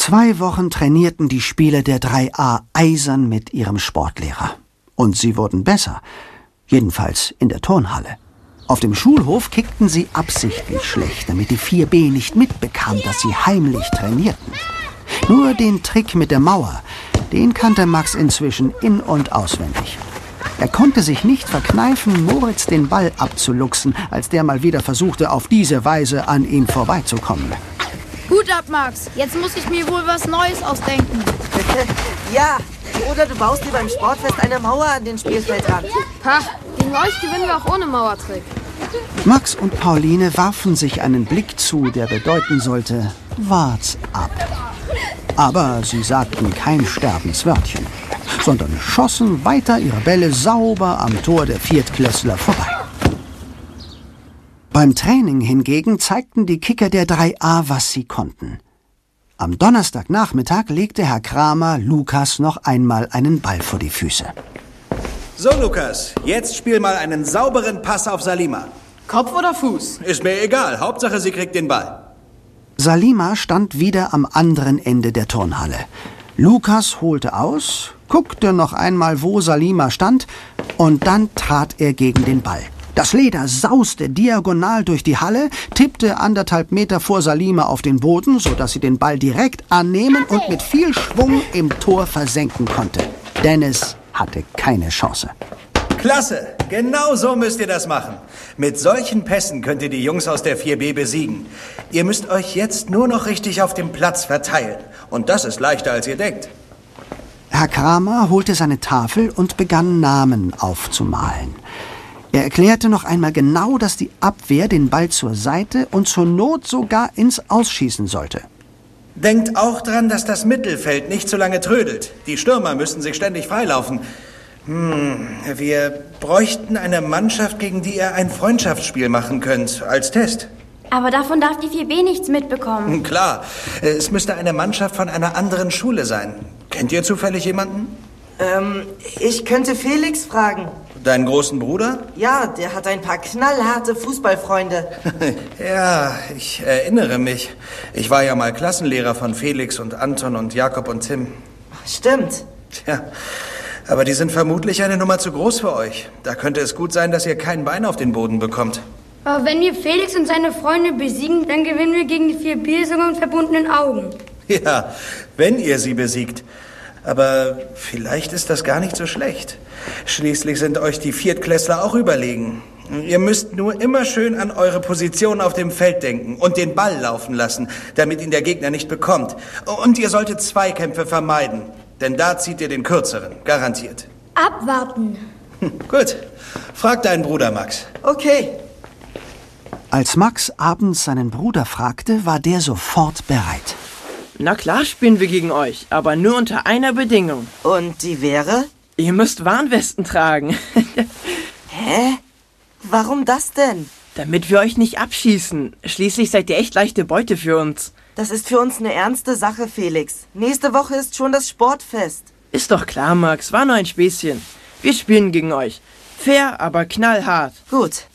2 Wochen trainierten die Spieler der 3a eisern mit ihrem Sportlehrer. Und sie wurden besser, jedenfalls in der Turnhalle. Auf dem Schulhof kickten sie absichtlich schlecht, damit die 4b nicht mitbekam, dass sie heimlich trainierten. Nur den Trick mit der Mauer, den kannte Max inzwischen in- und auswendig. Er konnte sich nicht verkneifen, Moritz den Ball abzuluchsen, als der mal wieder versuchte, auf diese Weise an ihm vorbeizukommen. Gut ab, Max. Jetzt muss ich mir wohl was Neues ausdenken. Ja, oder du baust dir beim Sportfest eine Mauer an den Spielfeldrand. Ha, gegen euch gewinnen wir auch ohne Mauertrick. Max und Pauline warfen sich einen Blick zu, der bedeuten sollte, wart's ab. Aber sie sagten kein Sterbenswörtchen, sondern schossen weiter ihre Bälle sauber am Tor der Viertklässler vorbei. Beim Training hingegen zeigten die Kicker der 3a, was sie konnten. Am Donnerstagnachmittag legte Herr Kramer Lukas noch einmal einen Ball vor die Füße. So, Lukas, jetzt spiel mal einen sauberen Pass auf Salima. Kopf oder Fuß? Ist mir egal, Hauptsache sie kriegt den Ball. Salima stand wieder am anderen Ende der Turnhalle. Lukas holte aus, guckte noch einmal, wo Salima stand, und dann trat er gegen den Ball. Das Leder sauste diagonal durch die Halle, tippte 1,5 Meter vor Salima auf den Boden, sodass sie den Ball direkt annehmen und mit viel Schwung im Tor versenken konnte. Dennis hatte keine Chance. Klasse, genau so müsst ihr das machen. Mit solchen Pässen könnt ihr die Jungs aus der 4b besiegen. Ihr müsst euch jetzt nur noch richtig auf dem Platz verteilen. Und das ist leichter, als ihr denkt. Herr Kramer holte seine Tafel und begann Namen aufzumalen. Er erklärte noch einmal genau, dass die Abwehr den Ball zur Seite und zur Not sogar ins Ausschießen sollte. Denkt auch dran, dass das Mittelfeld nicht so lange trödelt. Die Stürmer müssen sich ständig freilaufen. Wir bräuchten eine Mannschaft, gegen die ihr ein Freundschaftsspiel machen könnt, als Test. Aber davon darf die 4b nichts mitbekommen. Klar, es müsste eine Mannschaft von einer anderen Schule sein. Kennt ihr zufällig jemanden? Ich könnte Felix fragen. Deinen großen Bruder? Ja, der hat ein paar knallharte Fußballfreunde. Ja, ich erinnere mich. Ich war ja mal Klassenlehrer von Felix und Anton und Jakob und Tim. Stimmt. Tja, aber die sind vermutlich eine Nummer zu groß für euch. Da könnte es gut sein, dass ihr kein Bein auf den Boden bekommt. Aber wenn wir Felix und seine Freunde besiegen, dann gewinnen wir gegen die 4b sogar mit verbundenen Augen. Ja, wenn ihr sie besiegt. Aber vielleicht ist das gar nicht so schlecht. Schließlich sind euch die Viertklässler auch überlegen. Ihr müsst nur immer schön an eure Position auf dem Feld denken und den Ball laufen lassen, damit ihn der Gegner nicht bekommt. Und ihr solltet Zweikämpfe vermeiden, denn da zieht ihr den kürzeren, garantiert. Abwarten. Gut, frag deinen Bruder Max. Okay. Als Max abends seinen Bruder fragte, war der sofort bereit. Na klar spielen wir gegen euch, aber nur unter einer Bedingung. Und die wäre? Ihr müsst Warnwesten tragen. Hä? Warum das denn? Damit wir euch nicht abschießen. Schließlich seid ihr echt leichte Beute für uns. Das ist für uns eine ernste Sache, Felix. Nächste Woche ist schon das Sportfest. Ist doch klar, Max. War nur ein Späßchen. Wir spielen gegen euch. Fair, aber knallhart. Gut.